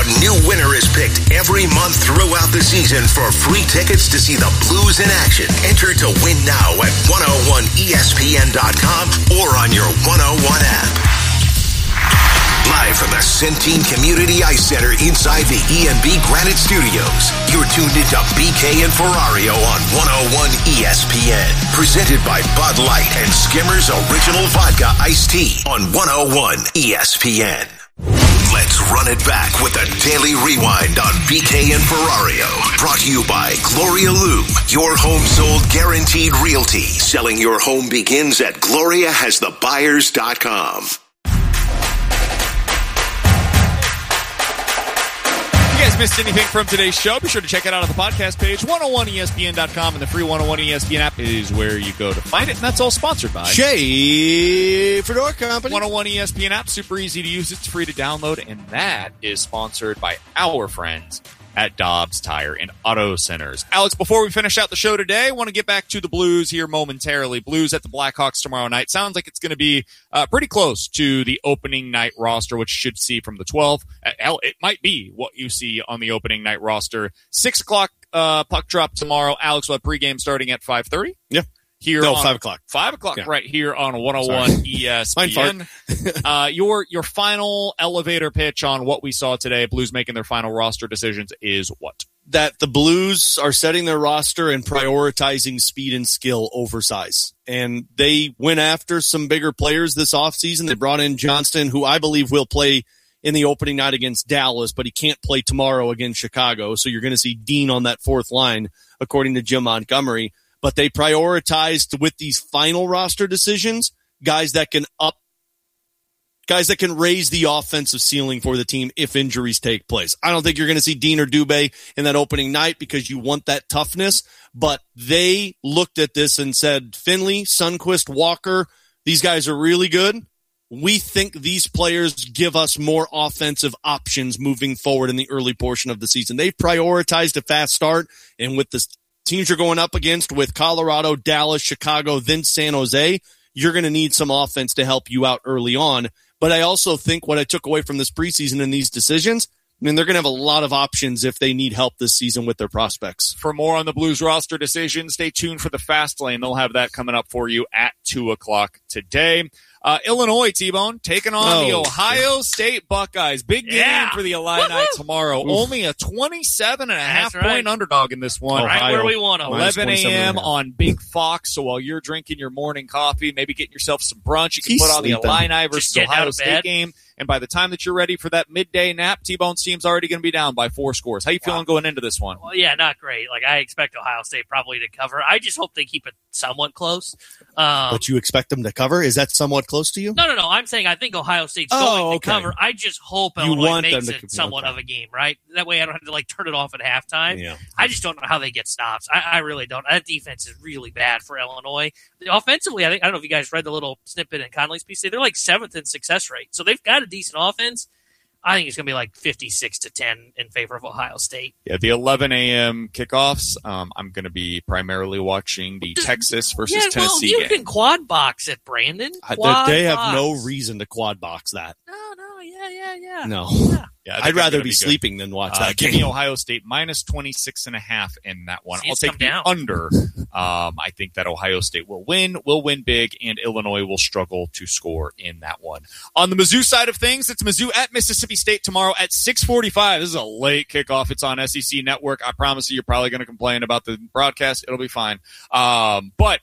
A new winner is picked every month throughout the season for free tickets to see the Blues in action. Enter to win now at 101ESPN.com or on your 101 app. Live from the Centene Community Ice Center inside the E&B Granite Studios, you're tuned into BK and Ferrario on 101 ESPN. Presented by Bud Light and Skimmer's Original Vodka Iced Tea on 101 ESPN. Let's run it back with a daily rewind on BK and Ferrario. Brought to you by Gloria Loom, your home sold guaranteed realty. Selling your home begins at GloriaHasTheBuyers.com. If you guys missed anything from today's show, be sure to check it out on the podcast page. 101ESPN.com and the free 101 ESPN app is where you go to find it. And that's all sponsored by Schaefer Door Company. 101 ESPN app, super easy to use. It's free to download. And that is sponsored by our friends at Dobbs Tire and Auto Centers. Alex, before we finish out the show today, I want to get back to the Blues here momentarily. Blues at the Blackhawks tomorrow night. Sounds like it's going to be pretty close to the opening night roster, which you should see from the 12th. Hell, it might be what you see on the opening night roster. 6 o'clock puck drop tomorrow. Alex, we'll have pregame starting at 5:30? Yeah. Here no, on 5 o'clock. 5 o'clock, yeah. Right here on 101 ESPN. Your final elevator pitch on what we saw today, Blues making their final roster decisions, is what? That the Blues are setting their roster and prioritizing speed and skill over size. And they went after some bigger players this offseason. They brought in Johnston, who I believe will play in the opening night against Dallas, but he can't play tomorrow against Chicago. So you're going to see Dean on that fourth line, according to Jim Montgomery. But they prioritized with these final roster decisions, guys that can raise the offensive ceiling for the team if injuries take place. I don't think you're going to see Dean or Dubé in that opening night because you want that toughness. But they looked at this and said, Finley, Sundqvist, Walker, these guys are really good. We think these players give us more offensive options moving forward in the early portion of the season. They've prioritized a fast start, and with the teams you're going up against with Colorado, Dallas, Chicago, then San Jose, you're going to need some offense to help you out early on. But I also think what I took away from this preseason and these decisions, I mean, they're going to have a lot of options if they need help this season with their prospects. For more on the Blues roster decisions, stay tuned for the Fast Lane. They'll have that coming up for you at 2 o'clock today. Illinois, T-Bone, taking on the Ohio State Buckeyes. Big game for the Illini tomorrow. Oof. Only a 27.5-point underdog in this one. Right where we want them. 11 a.m. on Big Fox. So while you're drinking your morning coffee, maybe getting yourself some brunch, you can put on the Illini versus Ohio State game. And by the time that you're ready for that midday nap, T-Bone's team's already going to be down by 4 scores. How you feeling going into this one? Well, yeah, not great. Like, I expect Ohio State probably to cover. I just hope they keep it somewhat close. But you expect them to cover? Is that somewhat close to you? No. I'm saying I think Ohio State's going to cover. I just hope Illinois makes it somewhat of a game, right? That way I don't have to, turn it off at halftime. Yeah. I just don't know how they get stops. I really don't. That defense is really bad for Illinois. Offensively, I don't know if you guys read the little snippet in Conley's piece. They're 7th in success rate. So they've got a decent offense. I think it's going to be 56-10 in favor of Ohio State. Yeah, the 11 a.m. kickoffs, I'm going to be primarily watching the Texas versus Tennessee game. You can quad box it, Brandon. They have no reason to quad box that. No, yeah. No. Yeah, I'd rather be sleeping than watch that game. Give me Ohio State minus 26.5 in that one. I'll take the under. I think that Ohio State will win big, and Illinois will struggle to score in that one. On the Mizzou side of things, it's Mizzou at Mississippi State tomorrow at 6:45. This is a late kickoff. It's on SEC Network. I promise you're probably going to complain about the broadcast. It'll be fine. But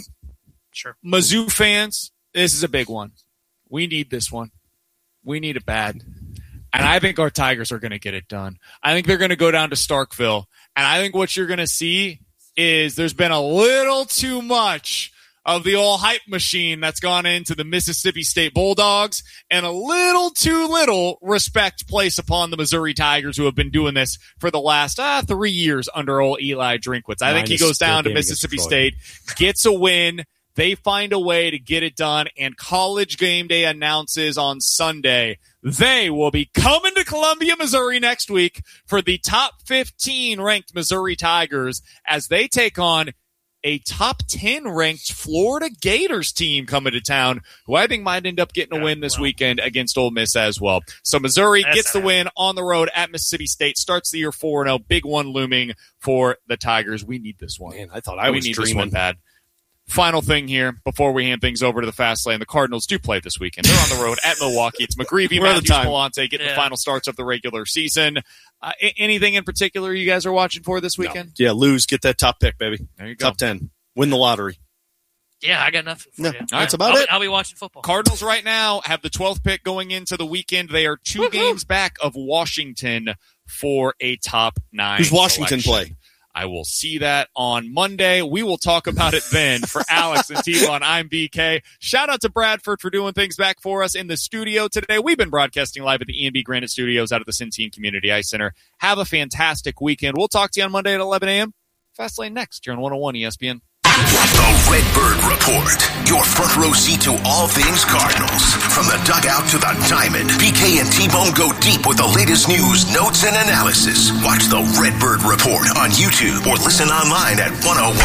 sure, Mizzou fans, this is a big one. We need this one. We need it bad. And I think our Tigers are going to get it done. I think they're going to go down to Starkville. And I think what you're going to see is there's been a little too much of the old hype machine that's gone into the Mississippi State Bulldogs and a little too little respect placed upon the Missouri Tigers, who have been doing this for the last 3 years under old Eli Drinkwitz. I think he goes down to Mississippi State, gets a win. They find a way to get it done, and College Game Day announces on Sunday they will be coming to Columbia, Missouri next week for the top 15 ranked Missouri Tigers as they take on a top 10 ranked Florida Gators team coming to town, who I think might end up getting a win this weekend against Ole Miss as well. So Missouri gets the win on the road at Mississippi State, starts the year 4-0. Big one looming for the Tigers. We need this one. Man, I thought I was dreaming. This one bad. Final thing here before we hand things over to the Fast Lane. The Cardinals do play this weekend. They're on the road at Milwaukee. It's McGreevy, Matthews, Malante getting the final starts of the regular season. Anything in particular you guys are watching for this weekend? No. Yeah, lose. Get that top pick, baby. There you go. Top 10. Win the lottery. Yeah, I got nothing for you. That's about it. I'll be watching football. Cardinals right now have the 12th pick going into the weekend. They are 2 games back of Washington for a top 9 Who's Washington selection. play? I will see that on Monday. We will talk about it then. For Alex and T-Bone, I'm BK. Shout out to Bradford for doing things back for us in the studio today. We've been broadcasting live at the E&B Granite Studios out of the Centene Community Ice Center. Have a fantastic weekend. We'll talk to you on Monday at 11 a.m. Fast Lane next here on 101 ESPN. The Redbird Report, your front row seat to all things Cardinals. From the dugout to the diamond, BK and T-Bone go deep with the latest news, notes, and analysis. Watch the Redbird Report on YouTube or listen online at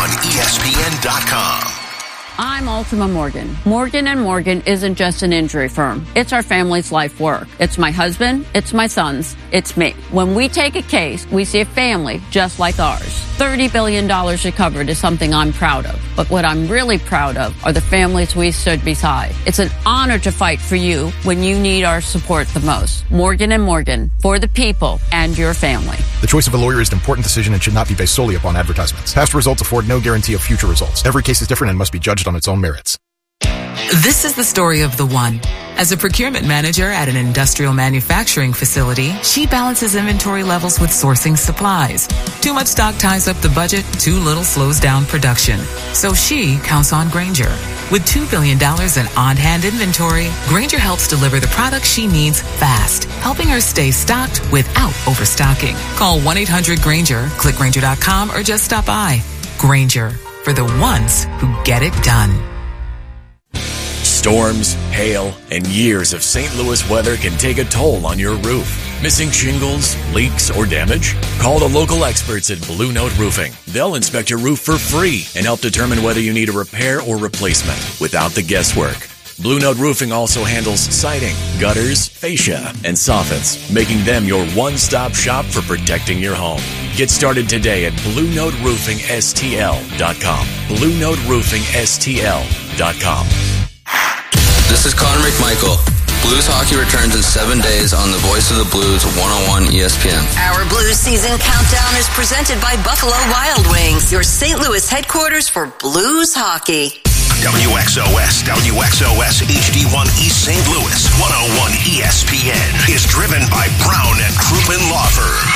101ESPN.com. I'm Ultima Morgan. Morgan & Morgan isn't just an injury firm. It's our family's life work. It's my husband, it's my sons, it's me. When we take a case, we see a family just like ours. $30 billion recovered is something I'm proud of. But what I'm really proud of are the families we stood beside. It's an honor to fight for you when you need our support the most. Morgan & Morgan, for the people and your family. The choice of a lawyer is an important decision and should not be based solely upon advertisements. Past results afford no guarantee of future results. Every case is different and must be judged on its own merits. This is the story of the one. As a procurement manager at an industrial manufacturing facility, she balances inventory levels with sourcing supplies. Too much stock ties up the budget, too little slows down production. So she counts on Grainger. With $2 billion in on-hand inventory, Grainger helps deliver the products she needs fast, helping her stay stocked without overstocking. Call 1-800-GRAINGER, click Grainger.com, or just stop by. Grainger, for the ones who get it done. Storms, hail, and years of St. Louis weather can take a toll on your roof. Missing shingles, leaks, or damage? Call the local experts at Blue Note Roofing. They'll inspect your roof for free and help determine whether you need a repair or replacement without the guesswork. Blue Note Roofing also handles siding, gutters, fascia, and soffits, making them your one-stop shop for protecting your home. Get started today at BlueNoteRoofingSTL.com. BlueNoteRoofingSTL.com. This is Connor McMichael. Blues hockey returns in 7 days on the Voice of the Blues 101 ESPN. Our Blues season countdown is presented by Buffalo Wild Wings, your St. Louis headquarters for Blues hockey. WXOS HD1 East St. Louis 101 ESPN is driven by Brown and Crouppen Law Firm.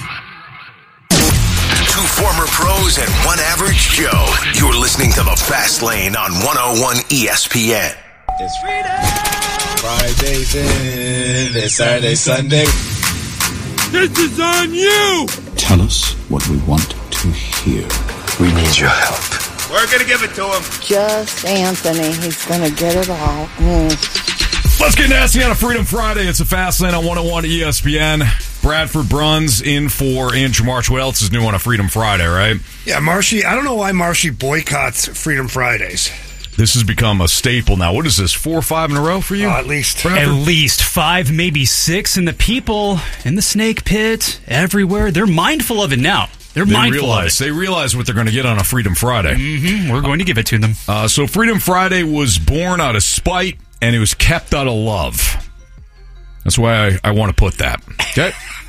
2 former pros and 1 average Joe. You're listening to the Fast Lane on 101 ESPN. It's freedom! Friday's in, it's Saturday, Sunday. This is on you! Tell us what we want to hear. We need your help. We're gonna give it to him. Just Anthony, he's gonna get it all. Let's get nasty on a Freedom Friday. It's a Fast Lane on 101 ESPN. Bradford Bruns in for Andrew March. What else is new on a Freedom Friday, right? Yeah, Marshy. I don't know why Marshy boycotts Freedom Fridays. This has become a staple now. What is this, 4 or 5 in a row for you? At least. Bradford? At least 5, maybe 6. And the people in the snake pit, everywhere, they're mindful of it now. They realize what they're going to get on a Freedom Friday. Mm-hmm. We're going to give it to them. So Freedom Friday was born out of spite, and it was kept out of love. That's why I want to put that. Okay?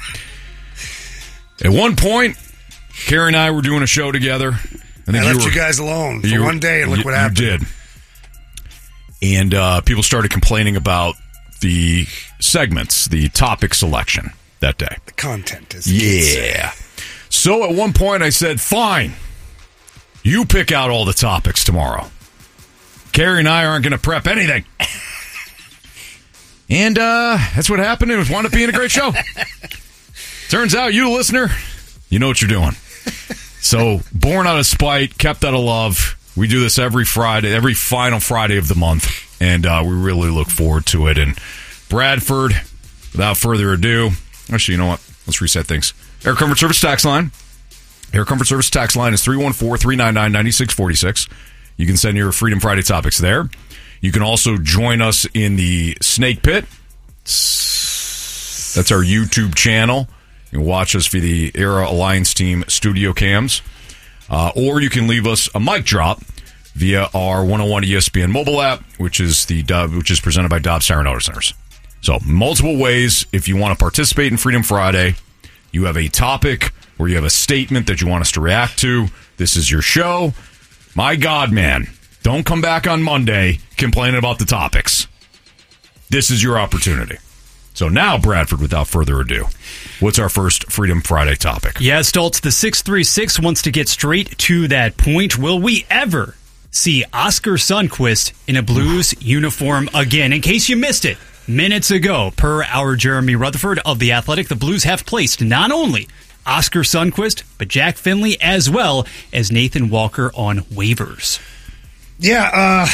At one point, Carrie and I were doing a show together. I left you guys alone for one day, and look what happened. You did. And people started complaining about the segments, the topic selection that day. The content is... Yeah. So at one point I said, fine, you pick out all the topics tomorrow. Carrie and I aren't going to prep anything. And that's what happened. It wound up being a great show. Turns out you, listener, you know what you're doing. So, born out of spite, kept out of love. We do this every Friday, every final Friday of the month, and we really look forward to it. And Bradford, without further ado, actually, you know what? Let's reset things. Air Comfort Service tax line, Air Comfort Service text line is 314-399-9646. You can send your Freedom Friday topics there. You can also join us in the Snake Pit. That's our YouTube channel. You can watch us via the Era Alliance Team studio cams. Or you can leave us a mic drop via our 101 ESPN mobile app, which is presented by Dobbs Tire and Auto Centers. So, multiple ways if you want to participate in Freedom Friday. You have a topic or you have a statement that you want us to react to. This is your show. My God, man, don't come back on Monday complaining about the topics. This is your opportunity. So now, Bradford, without further ado, what's our first Freedom Friday topic? Yeah, Stoltz, the 636 wants to get straight to that point. Will we ever see Oscar Sundqvist in a Blues uniform again? In case you missed it, minutes ago, per our Jeremy Rutherford of The Athletic, the Blues have placed not only Oscar Sundqvist, but Jack Finley as well as Nathan Walker on waivers. Yeah,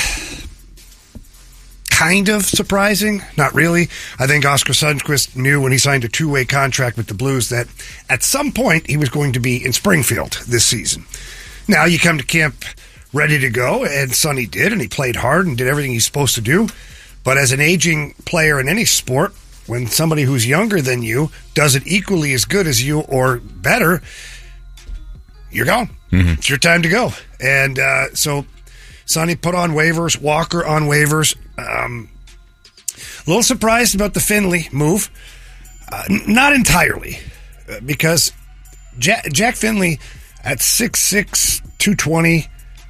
kind of surprising. Not really. I think Oscar Sundqvist knew when he signed a two-way contract with the Blues that at some point he was going to be in Springfield this season. Now you come to camp ready to go, and Sonny did, and he played hard and did everything he's supposed to do. But as an aging player in any sport, when somebody who's younger than you does it equally as good as you or better, you're gone. Mm-hmm. It's your time to go. And so Sonny put on waivers, Walker on waivers. A little surprised about the Finley move. Not entirely, because Jack Finley at 6'6", 220,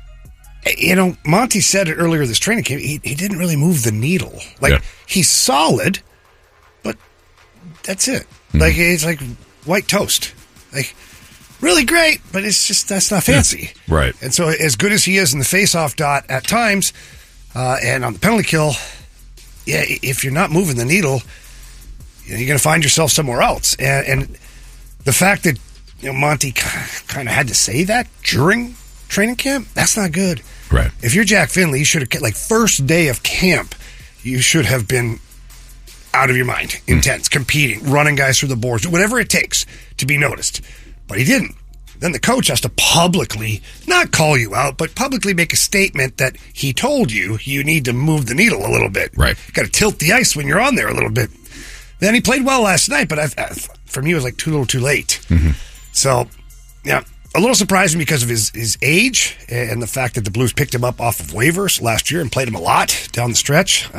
Monty said it earlier this training camp, he didn't really move the needle. He's solid, but that's it. Mm-hmm. It's like white toast. Really great, but it's just, that's not fancy. Yeah. Right. And so as good as he is in the face-off dot at times, and on the penalty kill, yeah, if you're not moving the needle, you're going to find yourself somewhere else. And the fact that Monty kind of had to say that during training camp, that's not good. Right. If you're Jack Finley, you should have, first day of camp, you should have been out of your mind, intense, competing, running guys through the boards, whatever it takes to be noticed. But he didn't. Then the coach has to publicly, not call you out, but publicly make a statement that he told you need to move the needle a little bit. Right. Got to tilt the ice when you're on there a little bit. Then he played well last night, but for me, it was too little too late. Mm-hmm. So, yeah, a little surprising because of his age and the fact that the Blues picked him up off of waivers last year and played him a lot down the stretch.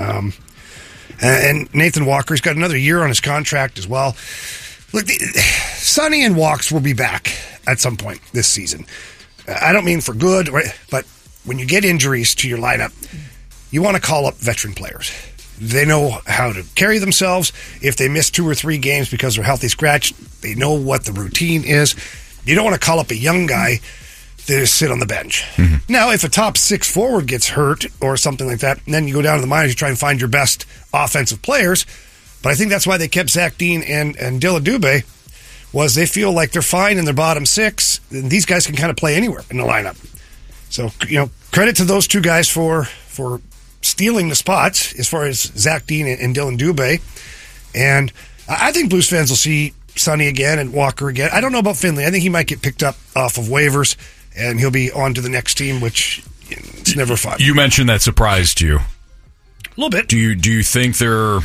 And Nathan Walker, he's got another year on his contract as well. Look, Sonny and Walks will be back at some point this season. I don't mean for good, but when you get injuries to your lineup, you want to call up veteran players. They know how to carry themselves. If they miss 2 or 3 games because they're healthy scratch, they know what the routine is. You don't want to call up a young guy to just sit on the bench. Mm-hmm. Now, if a top 6 forward gets hurt or something like that, and then you go down to the minors, you try and find your best offensive players. But I think that's why they kept Zach Dean and Dylan Dubé, was they feel like they're fine in their bottom 6, and these guys can kind of play anywhere in the lineup. So, credit to those 2 guys for stealing the spots as far as Zach Dean and Dylan Dubé. And I think Blues fans will see Sonny again and Walker again. I don't know about Finley. I think he might get picked up off of waivers, and he'll be on to the next team, which it's never fun. You mentioned that surprised you. A little bit. Do you think there's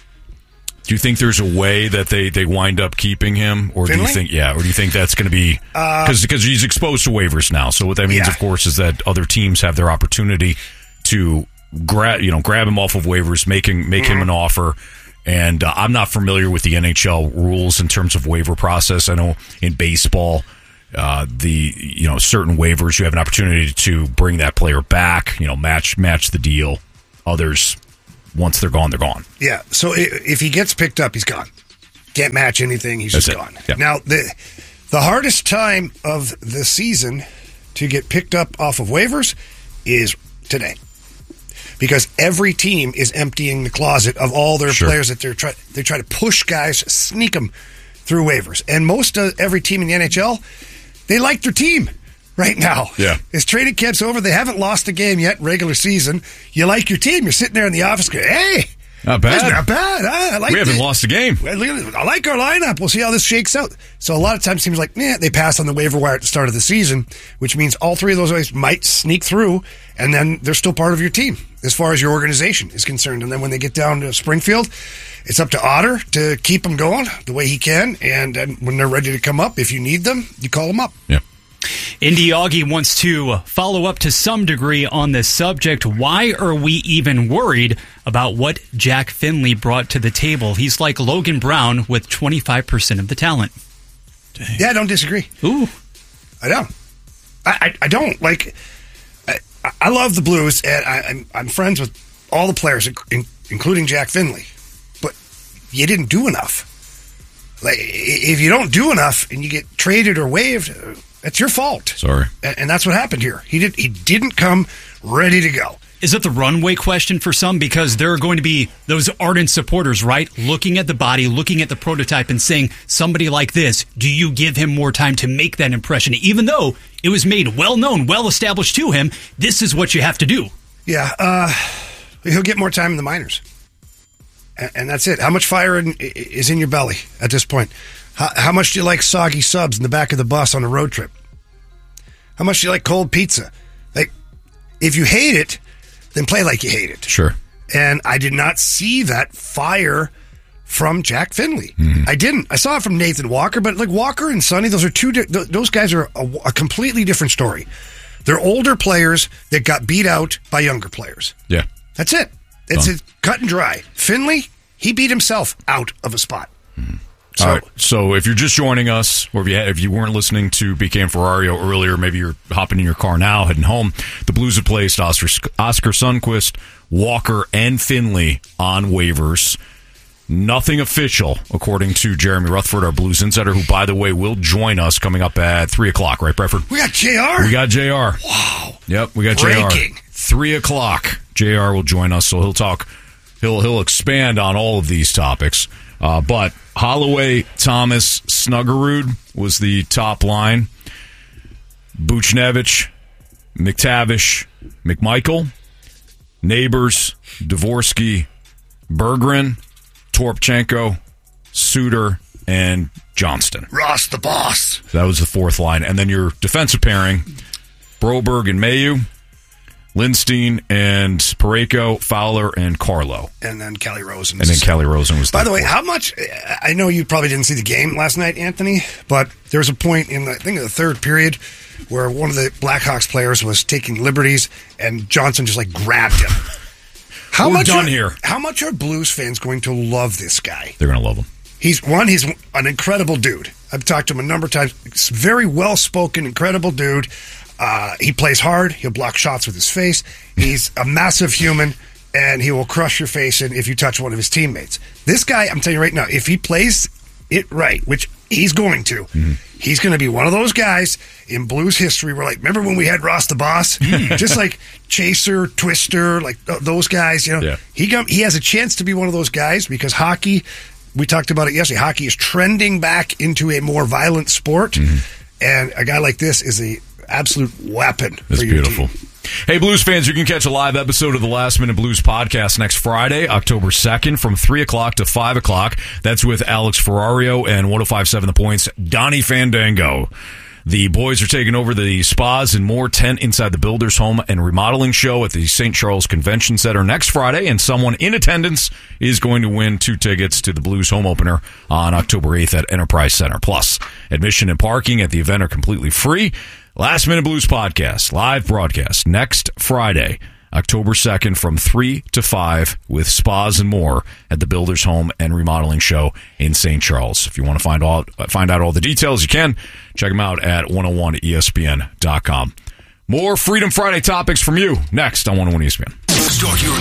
a way that they wind up keeping him, or Finley? do you think that's going to be because he's exposed to waivers now? So what that means, of course, is that other teams have their opportunity to grab him off of waivers, make him an offer. And I'm not familiar with the NHL rules in terms of waiver process. I know in baseball, certain waivers you have an opportunity to bring that player back, match the deal. Others, once they're gone, they're gone. Yeah. So if he gets picked up, he's gone. Can't match anything. He's just gone. Yep. Now the hardest time of the season to get picked up off of waivers is today. Because every team is emptying the closet of all their players that they try to push guys, sneak them through waivers. And most of every team in the NHL, they like their team right now. Yeah. As training camp's over, they haven't lost a game yet, regular season. You like your team. You're sitting there in the office going, hey, Not bad. That's not bad. I like we haven't lost a game. I like our lineup. We'll see how this shakes out. So a lot of times it seems like they pass on the waiver wire at the start of the season, which means all three of those guys might sneak through, and then they're still part of your team as far as your organization is concerned. And then when they get down to Springfield, it's up to Otter to keep them going the way he can. And when they're ready to come up, if you need them, you call them up. Yeah. Indy Augie wants to follow up to some degree on this subject. Why are we even worried about what Jack Finley brought to the table? He's like Logan Brown with 25% of the talent. Dang. Yeah, I don't disagree. Ooh. I don't. I don't. Like, I love the Blues, and I'm friends with all the players, including Jack Finley. But you didn't do enough. Like, if you don't do enough and you get traded or waived, that's your fault. Sorry. And that's what happened here. He didn't come ready to go. Is it the runway question for some? Because there are going to be those ardent supporters, right? Looking at the body, looking at the prototype and saying, somebody like this, do you give him more time to make that impression? Even though it was made well-known, well-established to him, this is what you have to do. Yeah, he'll get more time in the minors. And that's it. How much fire is in your belly at this point? How much do you like soggy subs in the back of the bus on a road trip? How much do you like cold pizza? Like, if you hate it, then play like you hate it. Sure. And I did not see that fire from Jack Finley. Mm-hmm. I didn't. I saw it from Nathan Walker, but like Walker and Sonny, those guys are a completely different story. They're older players that got beat out by younger players. Yeah. That's it. It's cut and dry. Finley, he beat himself out of a spot. Mm-hmm. All right. So if you're just joining us, or if you weren't listening to BK and Ferrario earlier, maybe you're hopping in your car now, heading home. The Blues have placed Oscar Sundqvist, Walker, and Finley on waivers. Nothing official, according to Jeremy Rutherford, our Blues insider, who, by the way, will join us coming up at 3 o'clock, right, Bradford? We got JR? We got JR. Wow. Yep, we got Breaking. JR. 3 o'clock, JR will join us, so he'll expand on all of these topics. But Holloway, Thomas, Snuggerud was the top line. Buchnevich, McTavish, McMichael, Neighbors, Dvorsky, Berggren, Torpchenko, Suter, and Johnston. Ross the boss. That was the fourth line. And then your defensive pairing, Broberg and Mayu, Lindstein and Parayko, Fowler, and Carlo. And then Kelly Rosen. And then Kelly Rosen was By the way, how much... I know you probably didn't see the game last night, Anthony, but there was a point in, I think, the third period where one of the Blackhawks players was taking liberties, and Johnson just, grabbed him. We're done here. How much are Blues fans going to love this guy? They're going to love him. He's an incredible dude. I've talked to him a number of times. He's very well-spoken, incredible dude. He plays hard. He'll block shots with his face. He's a massive human, and he will crush your face in if you touch one of his teammates. This guy, I'm telling you right now, if he plays it right, which he's going to, he's going to be one of those guys in Blues history where, remember when we had Ross the Boss? Just like Chaser, Twister, those guys, Yeah. He has a chance to be one of those guys because hockey, we talked about it yesterday, hockey is trending back into a more violent sport, and a guy like this is a absolute weapon. That's beautiful. Team. Hey, Blues fans, you can catch a live episode of the Last Minute Blues podcast next Friday, October 2nd, from 3 o'clock to 5 o'clock. That's with Alex Ferrario and 105.7 The Point's Donnie Fandango. The boys are taking over the Spas and More tent inside the Builders Home and Remodeling Show at the St. Charles Convention Center next Friday, and someone in attendance is going to win 2 tickets to the Blues home opener on October 8th at Enterprise Center. Plus, admission and parking at the event are completely free. Last Minute Blues podcast, live broadcast next Friday, October 2nd from 3 to 5 with Spas and More at the Builders Home and Remodeling Show in St. Charles. If you want to find out all the details, you can. Check them out at 101ESPN.com. More Freedom Friday topics from you next on 101 ESPN. Stalk your